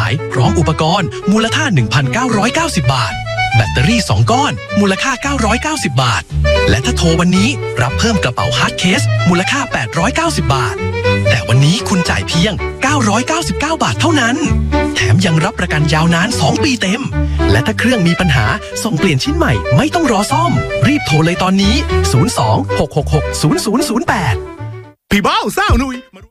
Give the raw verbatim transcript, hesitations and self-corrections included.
ายพร้อมอุปกรณ์มูลค่า หนึ่งพันเก้าร้อยเก้าสิบ บาทแบตเตอรี่สองก้อนมูลค่าเก้าร้อยเก้าสิบ บาทและถ้าโทรวันนี้รับเพิ่มกระเป๋าฮาร์ดเคสมูลค่าแปดร้อยเก้าสิบ บาทแต่วันนี้คุณจ่ายเพียงเก้าร้อยเก้าสิบเก้า บาทเท่านั้นแถมยังรับประกันยาวนานสองปีเต็มและถ้าเครื่องมีปัญหาส่งเปลี่ยนชิ้นใหม่ไม่ต้องรอซ่อมรีบโทรเลยตอนนี้ศูนย์ สอง หก หก หก ศูนย์ ศูนย์ ศูนย์ แปดพี่บ้าวสาวหนุ่ย